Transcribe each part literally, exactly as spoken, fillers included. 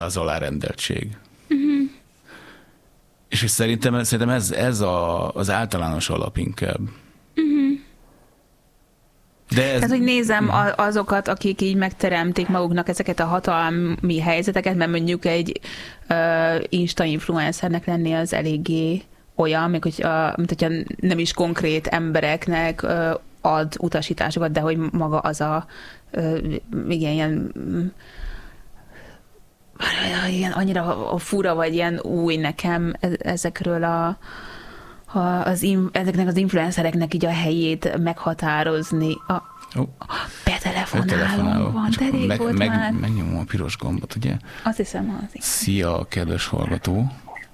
az alárendeltség. Uh-huh. És hogy szerintem, szerintem ez, ez a, az általános alap inkább. Uh-huh. De ez... Tehát, hogy nézem uh-huh. azokat, akik így megteremtik maguknak ezeket a hatalmi helyzeteket, mert mondjuk egy uh, Insta influencernek lenni az eléggé olyan, még hogy, uh, mint hogyha nem is konkrét embereknek uh, ad utasításokat, de hogy maga az a uh, igen, ilyen ilyen annyira fura, vagy ilyen új nekem ezekről a, a, az in, ezeknek az influencereknek így a helyét meghatározni. A, oh. Betelefonálunk van, de rég meg, volt meg, már. Megnyomom a piros gombot, ugye? Azt hiszem, az is. Szia, kedves hallgató!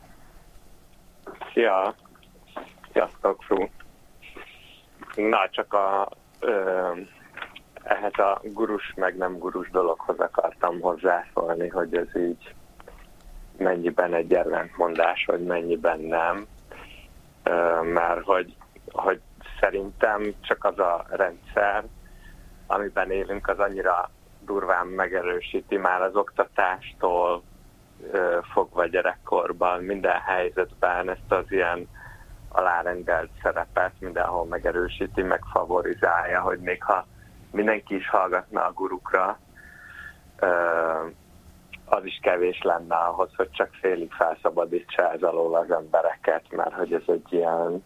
Szia! Sziasztok, Fru! Na, csak a... Ö, ehhez a gurus meg nem gurus dologhoz akartam hozzászólni, hogy ez így mennyiben egy ellentmondás, vagy mennyiben nem. Mert hogy, hogy szerintem csak az a rendszer, amiben élünk, az annyira durván megerősíti már az oktatástól fogva gyerekkorban, minden helyzetben ezt az ilyen alárendelt szerepet mindenhol megerősíti, meg favorizálja, hogy még ha mindenki is hallgatna a gurukra, az is kevés lenne ahhoz, hogy csak félig felszabadítsa ez alól az embereket, mert hogy ez egy ilyen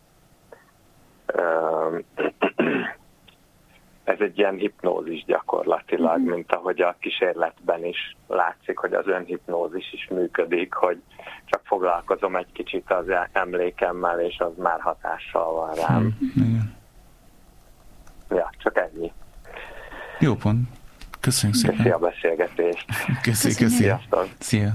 ez egy ilyen hipnózis gyakorlatilag, mm-hmm. mint ahogy a kísérletben is látszik, hogy az önhipnózis is működik, hogy csak foglalkozom egy kicsit az emlékemmel, és az már hatással van rám. Mm-hmm. Ja, csak ennyi. Jó pont. Köszönjük szépen. Köszi a beszélgetést. Köszi, köszi. Sziasztok. Szia.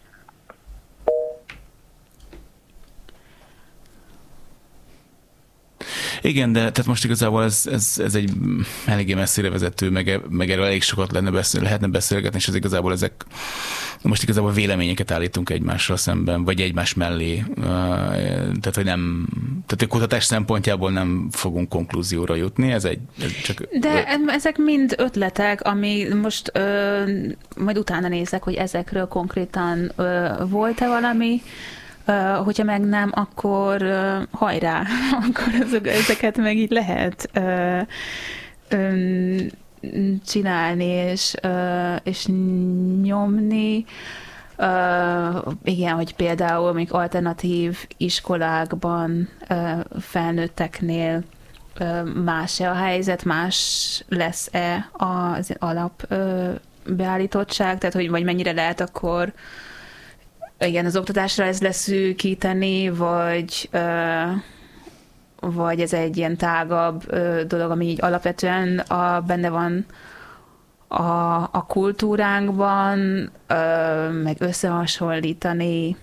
Igen, de tehát most igazából ez, ez, ez egy eléggé messzire vezető, meg, meg erről elég sokat lenne beszél, lehetne beszélgetni, és ez igazából ezek, most igazából véleményeket állítunk egymással szemben, vagy egymás mellé. Tehát, hogy nem, tehát a kutatás szempontjából nem fogunk konklúzióra jutni, ez egy ez csak... De ezek mind ötletek, ami most ö, majd utána nézek, hogy ezekről konkrétan ö, volt-e valami. Uh, hogyha meg nem, akkor uh, hajrá, akkor azok, ezeket meg így lehet uh, um, csinálni és, uh, és nyomni. Uh, igen, hogy például még alternatív iskolákban uh, felnőtteknél uh, más-e a helyzet, más lesz-e az alap uh, beállítottság, tehát hogy vagy mennyire lehet akkor igen, az oktatásra ez leszűkíteni, vagy, vagy ez egy ilyen tágabb dolog, ami így alapvetően a, benne van a, a kultúránkban, meg összehasonlítani.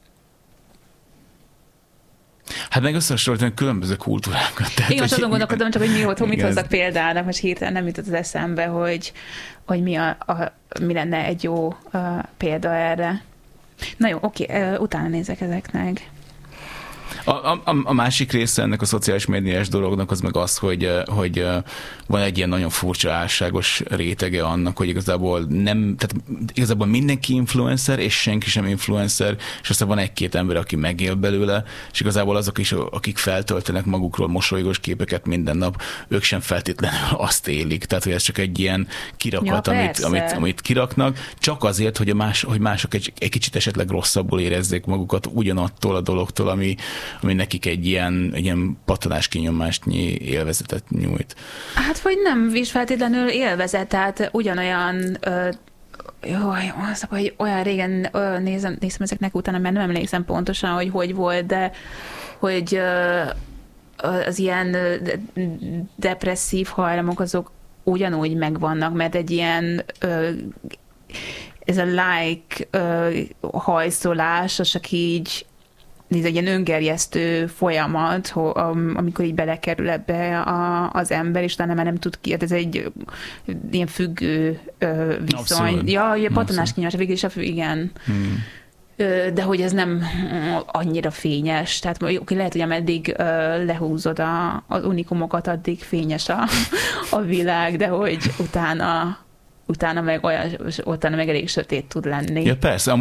Hát meg összehasonlítani különböző kultúrákat. Tehát, én most azon gondolkodom, csak hogy mi, hogy mit hozzak példának, most hirtelen nem jutott az eszembe, hogy, hogy mi, a, a, mi lenne egy jó uh, példa erre. Na jó, oké, uh, utána nézek ezeknek. A, a, a másik része ennek a szociális médiás dolognak az meg az, hogy, hogy van egy ilyen nagyon furcsa álságos rétege annak, hogy igazából nem, tehát igazából mindenki influencer, és senki sem influencer, és aztán van egy-két ember, aki megél belőle, és igazából azok is, akik feltöltenek magukról mosolygós képeket minden nap, ők sem feltétlenül azt élik. Tehát, hogy ez csak egy ilyen kirakat, ja, amit, amit, amit kiraknak, csak azért, hogy, a más, hogy mások egy, egy kicsit esetleg rosszabbul érezzék magukat ugyanattól a dologtól, ami ami nekik egy ilyen, egy ilyen pattanás kinyomástnyi élvezetet nyújt. Hát, vagy nem is feltétlenül élvezet, tehát ugyanolyan ö, jaj, azt hogy olyan régen ö, nézem, nézem ezeknek utána, mert nem emlékszem pontosan, hogy hogy volt, de hogy ö, az ilyen depresszív hajlamok azok ugyanúgy megvannak, mert egy ilyen ö, ez a like ö, hajszolás, az csak így ez egy ilyen öngerjesztő folyamat, amikor így belekerül ebbe a, az ember, és utána már nem tud ki, hát ez egy ilyen függő viszony. Abszolút. Ja, ugye pattanás kinyomás, végül is a fő, igen. Hmm. De hogy ez nem annyira fényes, tehát oké, lehet, hogy ameddig lehúzod a, az unikumokat, addig fényes a, a világ, de hogy utána utána meg olyan, utána meg elég sötét tud lenni. Ja, persze,